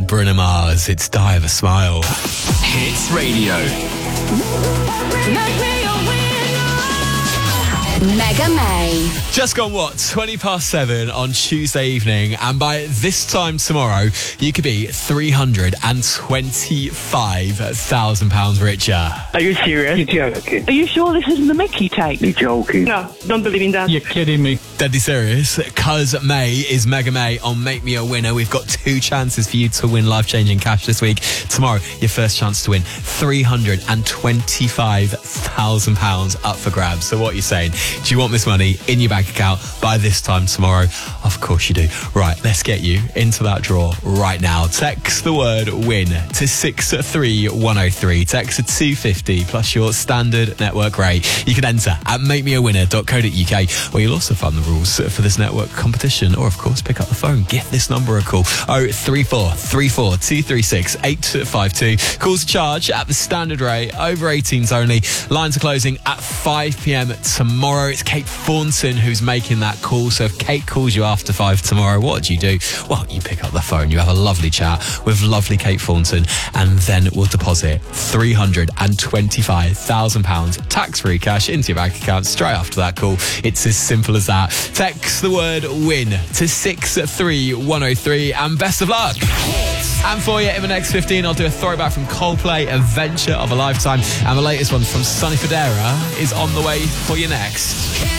Bruno Mars. It's Die of a Smile. Hits Radio. Mega May. Just gone, 20 past 7 on Tuesday evening, and by this time tomorrow, you could be £325,000 richer. Are you serious? You're joking. Are you sure this isn't the Mickey tape? You're joking. No, don't believe in that. You're kidding me. Deadly serious, because May is Mega May on Make Me a Winner. We've got 2 chances for you to win life-changing cash this week. Tomorrow, your first chance to win £325,000 up for grabs. So what are you saying? Do you want this money in your bank account by this time tomorrow? Of course you do. Right, let's get you into that draw right now. Text the word WIN to 63103. Text to 250 plus your standard network rate. You can enter at makemeawinner.co.uk, where you'll also find the rules for this network competition, or of course pick up the phone, give this number a call. 03434 236 852. Calls charge at the standard rate, over 18s only. Lines are closing at 5 p.m. tomorrow. It's Kate Thornton who's making that call. So if Kate calls you after 5 tomorrow, what do? Well, you pick up the phone, you have a lovely chat with lovely Kate Thornton, and then we'll deposit £325,000 tax-free cash into your bank account straight after that call. It's as simple as that. Text the word WIN to 63103, and best of luck. And for you, in the next 15, I'll do a throwback from Coldplay, Adventure of a Lifetime, and the latest one from Sonny Fodera is on the way for you next.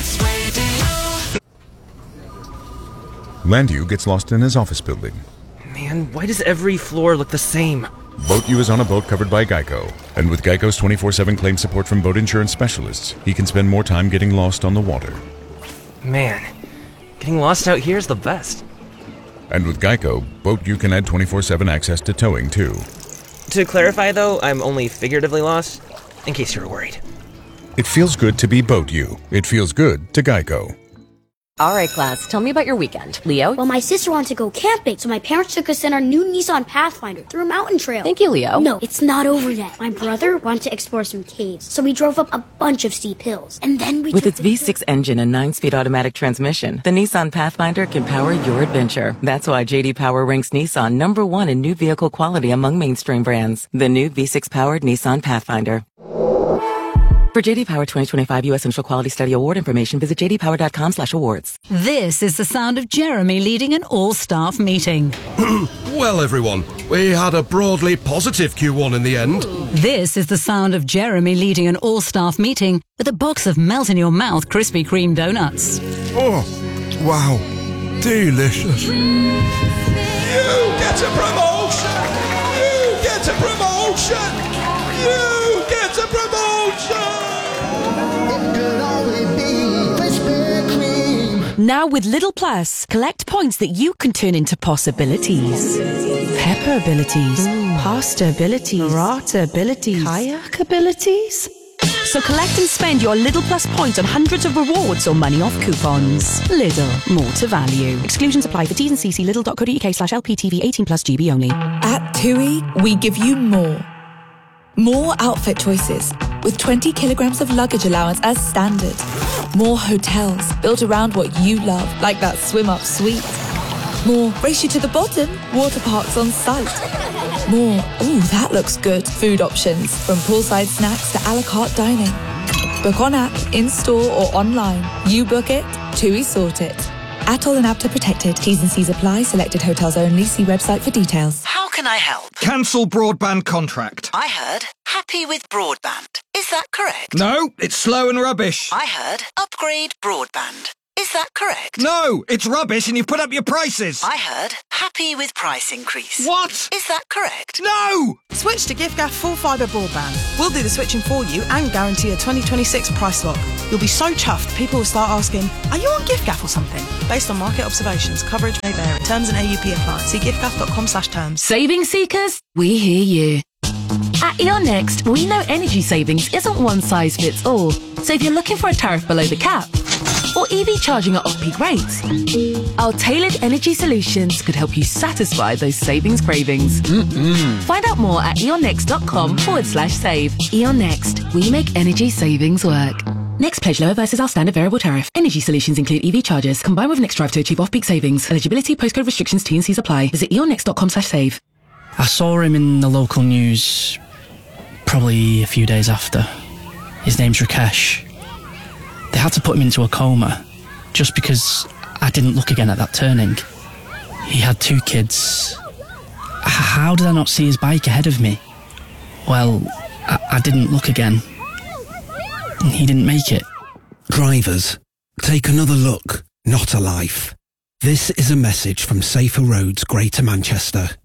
Landu gets lost in his office building. Man, why does every floor look the same? Boat U is on a boat covered by Geico. And with Geico's 24/7 claim support from boat insurance specialists, he can spend more time getting lost on the water. Man, getting lost out here is the best. And with Geico, Boat U can add 24/7 access to towing, too. To clarify, though, I'm only figuratively lost, in case you were worried. It feels good to be Boat U. It feels good to Geico. All right, class, tell me about your weekend. Leo? Well, my sister wanted to go camping, so my parents took us in our new Nissan Pathfinder through a mountain trail. Thank you, Leo. No, it's not over yet. My brother wanted to explore some caves, so we drove up a bunch of steep hills. And then we With its V6 engine and 9-speed automatic transmission, the Nissan Pathfinder can power your adventure. That's why J.D. Power ranks Nissan #1 in new vehicle quality among mainstream brands. The new V6-powered Nissan Pathfinder. For J.D. Power 2025 U.S. Central Quality Study Award information, visit jdpower.com/awards. This is the sound of Jeremy leading an all-staff meeting. Well, everyone, we had a broadly positive Q1 in the end. This is the sound of Jeremy leading an all-staff meeting with a box of melt-in-your-mouth Krispy Kreme donuts. Oh, wow. Delicious. You get a promotion! You get a promotion! You get a promotion! Now with Lidl Plus, collect points that you can turn into possibilities. Pepper abilities, pasta abilities, rata abilities, kayak abilities. So collect and spend your Lidl Plus points on hundreds of rewards or money off coupons. Lidl, more to value. Exclusions apply for T's and C's. Lidl.co.uk/LPTV 18+ GB only. At TUI, we give you more. More outfit choices, with 20 kilograms of luggage allowance as standard. More hotels built around what you love, like that swim-up suite. More race you to the bottom, water parks on site. More, ooh, that looks good, food options, from poolside snacks to a la carte dining. Book on app, in-store or online. You book it, TUI sort it. Atoll and APTA protected. T's and C's apply. Selected hotels only. See website for details. How can I help? Cancel broadband contract. I heard happy with broadband. Is that correct? No, it's slow and rubbish. I heard upgrade broadband. Is that correct? No, it's rubbish and you've put up your prices. I heard happy with price increase. What? Is that correct? No! Switch to giffgaff full fibre broadband. We'll do the switching for you and guarantee a 2026 price lock. You'll be so chuffed, people will start asking, are you on giffgaff or something? Based on market observations, coverage may vary. Terms and AUP apply. See giffgaff.com/terms. Saving seekers, we hear you. At E.ON Next, we know energy savings isn't one size fits all. So if you're looking for a tariff below the cap, or EV charging at off-peak rates, our tailored energy solutions could help you satisfy those savings cravings. Find out more at eonnext.com/save. E.ON Next, we make energy savings work. Next pledge lower versus our standard variable tariff. Energy solutions include EV chargers, combined with Next Drive to achieve off-peak savings. Eligibility, postcode restrictions, T&Cs apply. Visit eonnext.com/save. I saw him in the local news probably a few days after. His name's Rakesh. They had to put him into a coma just because I didn't look again at that turning. He had 2 kids. How did I not see his bike ahead of me? Well, I didn't look again. He didn't make it. Drivers, take another look, not a life. This is a message from Safer Roads Greater Manchester.